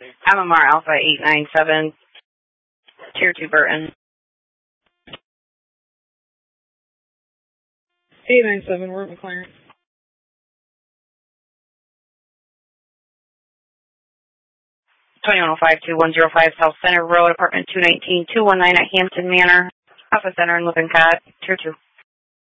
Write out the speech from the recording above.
MMR Alpha 897, Tier 2 Burton. 897, we're at McLaren. South Center Road, apartment 219, 219 at Hampton Manor, Office Center in Lippincott, Tier 2.